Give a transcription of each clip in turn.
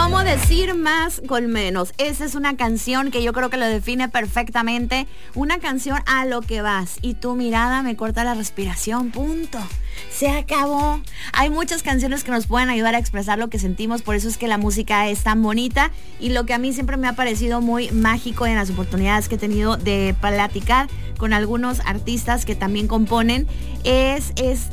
¿Cómo decir más con menos? Esa es una canción que yo creo que lo define perfectamente. Una canción a lo que vas. Y tu mirada me corta la respiración. Punto. Se acabó. Hay muchas canciones que nos pueden ayudar a expresar lo que sentimos. Por eso es que la música es tan bonita. Y lo que a mí siempre me ha parecido muy mágico en las oportunidades que he tenido de platicar con algunos artistas que también componen es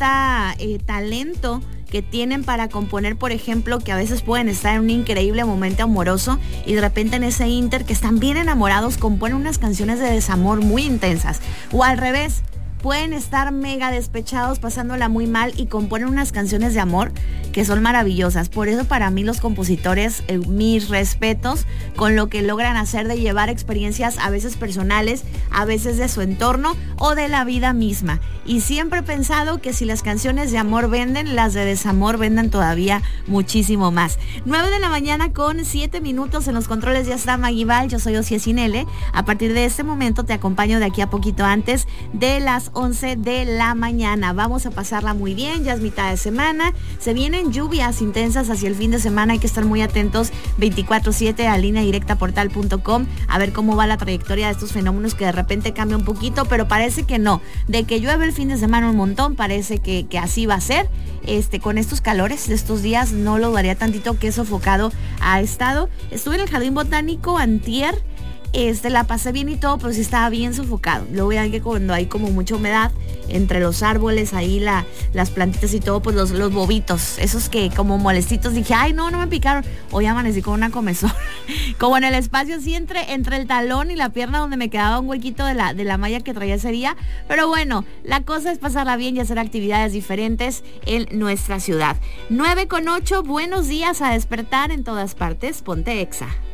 talento que tienen para componer, por ejemplo, que a veces pueden estar en un increíble momento amoroso y de repente en ese inter que están bien enamorados componen unas canciones de desamor muy intensas, o al revés, pueden estar mega despechados pasándola muy mal y componen unas canciones de amor que son maravillosas. Por eso para mí los compositores, mis respetos con lo que logran hacer de llevar experiencias a veces personales, a veces de su entorno o de la vida misma. Y siempre he pensado que si las canciones de amor venden, las de desamor venden todavía muchísimo más. 9 de la mañana con 7 minutos en los controles ya está Maguibal, yo soy Ossie Sinele. A partir de este momento te acompaño de aquí a poquito antes de las 11 de la mañana. Vamos a pasarla muy bien, ya es mitad de semana. Se vienen lluvias intensas hacia el fin de semana, hay que estar muy atentos 24/7 a lineadirectaportal.com a ver cómo va la trayectoria de estos fenómenos que de repente cambia un poquito, pero parece que no. De que llueve el fin de semana un montón, parece que así va a ser. Con estos calores de estos días no lo daría tantito que sofocado ha estado. Estuve en el Jardín Botánico antier. La pasé bien y todo, pero sí estaba bien sofocado. Luego ya que cuando hay como mucha humedad entre los árboles, ahí las plantitas y todo, pues los bobitos, esos que como molestitos, dije, ay no me picaron. Hoy amanecí con una comezón, como en el espacio así entre el talón y la pierna donde me quedaba un huequito de la malla que traía ese día. Pero bueno, la cosa es pasarla bien y hacer actividades diferentes en nuestra ciudad. 9:08, buenos días a despertar en todas partes, ponte Exa.